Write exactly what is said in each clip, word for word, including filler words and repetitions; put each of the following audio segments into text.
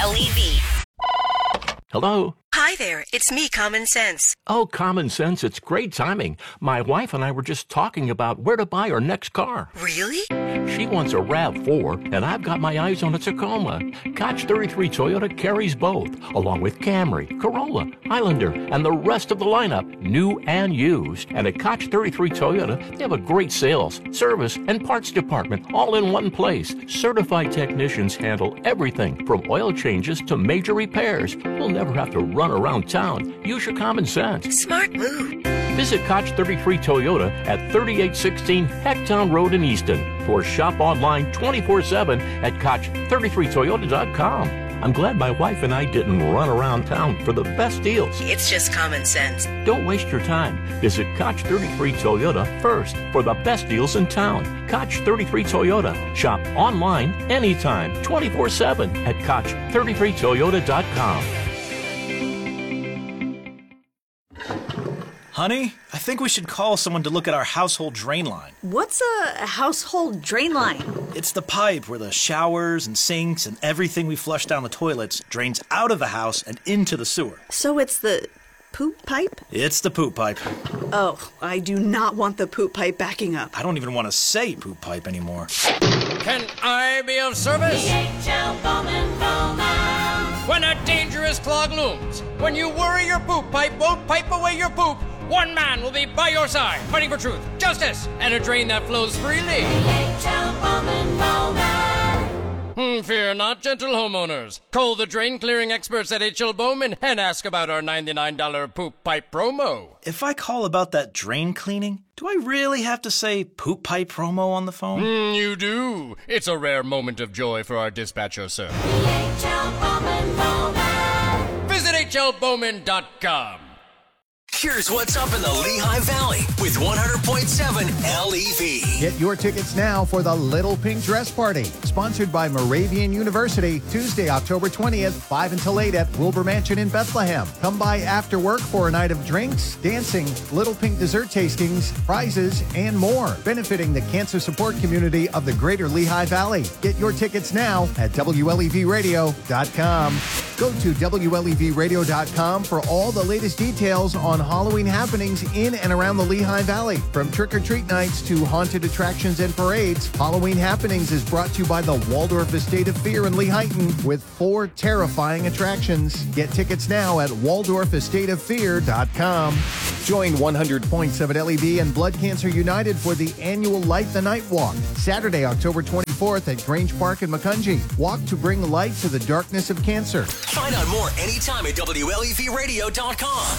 L E V. Hello? Hi there, it's me, Common Sense. Oh, Common Sense, it's great timing. My wife and I were just talking about where to buy our next car. Really? She wants a RAV four, and I've got my eyes on a Tacoma. Koch thirty-three Toyota carries both, along with Camry, Corolla, Highlander, and the rest of the lineup, new and used. And at Koch thirty-three Toyota, they have a great sales, service, and parts department all in one place. Certified technicians handle everything from oil changes to major repairs. You'll never have to run around town. Use your common sense. Smart move. Visit Koch thirty-three Toyota at thirty-eight sixteen Hecktown Road in Easton, or shop online twenty-four seven at Koch thirty-three Toyota dot com. I'm glad my wife and I didn't run around town for the best deals. It's just common sense. Don't waste your time. Visit Koch thirty-three Toyota first for the best deals in town. Koch thirty-three Toyota. Shop online anytime, twenty-four seven at Koch thirty-three Toyota dot com. Honey, I think we should call someone to look at our household drain line. What's a household drain line? It's the pipe where the showers and sinks and everything we flush down the toilets drains out of the house and into the sewer. So it's the poop pipe? It's the poop pipe. Oh, I do not want the poop pipe backing up. I don't even want to say poop pipe anymore. Can I be of service? D H L Bowman Bowman. When a dangerous clog looms, when you worry your poop pipe won't pipe away your poop, one man will be by your side, fighting for truth, justice, and a drain that flows freely. D H L Bowman Bowman. Hmm, fear not, gentle homeowners. Call the drain clearing experts at H L Bowman and ask about our ninety-nine dollars poop pipe promo. If I call about that drain cleaning, do I really have to say poop pipe promo on the phone? Mm, you do. It's a rare moment of joy for our dispatcher, sir. D H L Bowman Bowman. Visit H L Bowman dot com. Here's what's up in the Lehigh Valley with one hundred point seven L E V. Get your tickets now for the Little Pink Dress Party, sponsored by Moravian University, Tuesday, October twentieth, five until eight at Wilbur Mansion in Bethlehem. Come by after work for a night of drinks, dancing, Little Pink dessert tastings, prizes, and more, benefiting the cancer support community of the greater Lehigh Valley. Get your tickets now at W L E V radio dot com. Go to W L E V radio dot com for all the latest details on Halloween happenings in and around the Lehigh Valley. From trick-or-treat nights to haunted attractions and parades, Halloween Happenings is brought to you by the Waldorf Estate of Fear in Lehighton with four terrifying attractions. Get tickets now at Waldorf Estate of Fear dot com. Join one hundred point seven L E V and Blood Cancer United for the annual Light the Night Walk, Saturday, October twenty-fourth at Grange Park in Macungie. Walk to bring light to the darkness of cancer. Find out more anytime at W L E V radio dot com.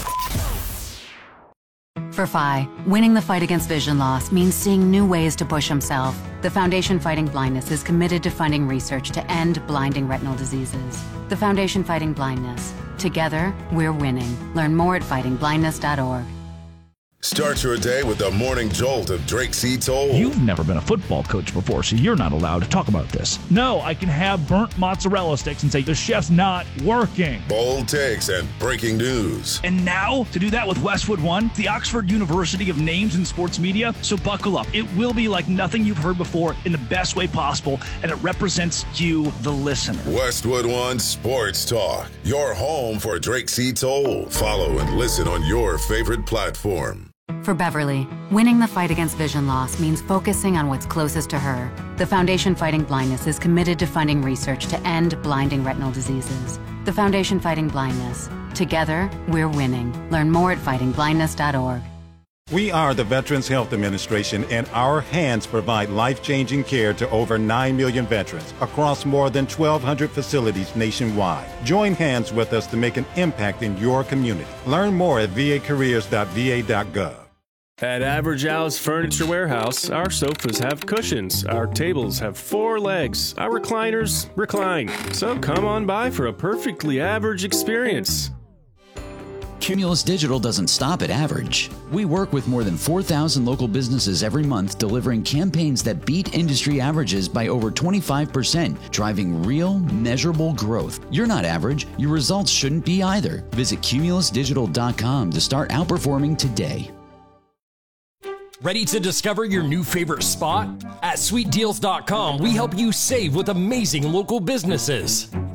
For F I, winning the fight against vision loss means seeing new ways to push himself. The Foundation Fighting Blindness is committed to funding research to end blinding retinal diseases. The Foundation Fighting Blindness. Together, we're winning. Learn more at fighting blindness dot org. Start your day with the morning jolt of Drake C. Toll. You've never been a football coach before, so you're not allowed to talk about this. No, I can have burnt mozzarella sticks and say the chef's not working. Bold takes and breaking news. And now, to do that with Westwood One, the Oxford University of names in sports media, so buckle up. It will be like nothing you've heard before in the best way possible, and it represents you, the listener. Westwood One Sports Talk, your home for Drake C. Toll. Follow and listen on your favorite platform. For Beverly, winning the fight against vision loss means focusing on what's closest to her. The Foundation Fighting Blindness is committed to funding research to end blinding retinal diseases. The Foundation Fighting Blindness. Together, we're winning. Learn more at fighting blindness dot org. We are the Veterans Health Administration, and our hands provide life-changing care to over nine million veterans across more than twelve hundred facilities nationwide. Join hands with us to make an impact in your community. Learn more at v a careers dot v a dot gov. At Average Al's Furniture Warehouse, our sofas have cushions, our tables have four legs, our recliners recline. So come on by for a perfectly average experience. Cumulus Digital doesn't stop at average. We work with more than four thousand local businesses every month, delivering campaigns that beat industry averages by over twenty-five percent, driving real, measurable growth. You're not average. Your results shouldn't be either. Visit cumulus digital dot com to start outperforming today. Ready to discover your new favorite spot? At sweet deals dot com, we help you save with amazing local businesses.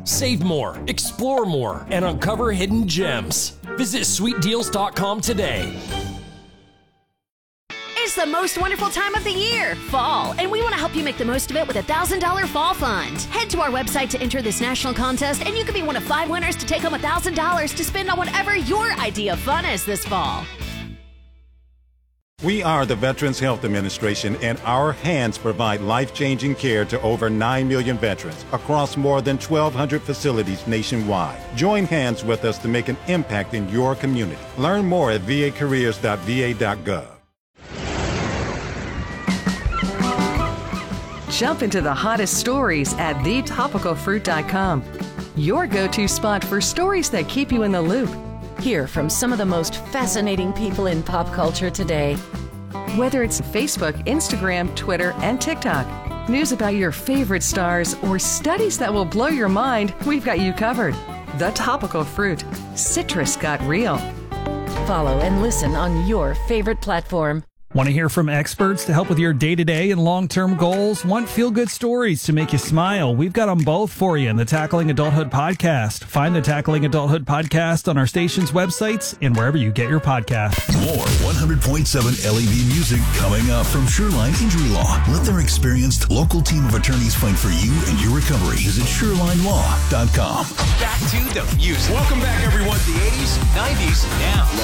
Save more, explore more, and uncover hidden gems. Visit sweet deals dot com today. It's the most wonderful time of the year, fall, and we want to help you make the most of it with a one thousand dollars Fall Fund. Head to our website to enter this national contest, and you could be one of five winners to take home one thousand dollars to spend on whatever your idea of fun is this fall. We are the Veterans Health Administration, and our hands provide life-changing care to over nine million veterans across more than twelve hundred facilities nationwide. Join hands with us to make an impact in your community. Learn more at v a careers dot v a dot gov. Jump into the hottest stories at the topical fruit dot com. Your go-to spot for stories that keep you in the loop. Hear from some of the most fascinating people in pop culture today. Whether it's Facebook, Instagram, Twitter, and TikTok, news about your favorite stars, or studies that will blow your mind, we've got you covered. The Topical Fruit. Citrus got real. Follow and listen on your favorite platform. Want to hear from experts to help with your day-to-day and long-term goals? Want feel-good stories to make you smile? We've got them both for you in the Tackling Adulthood podcast. Find the Tackling Adulthood podcast on our station's websites and wherever you get your podcasts. More one hundred point seven L E V music coming up from Shoreline Injury Law. Let their experienced local team of attorneys fight for you and your recovery. Visit shoreline law dot com. Back to the music. Welcome back, everyone. The eighties, nineties, now.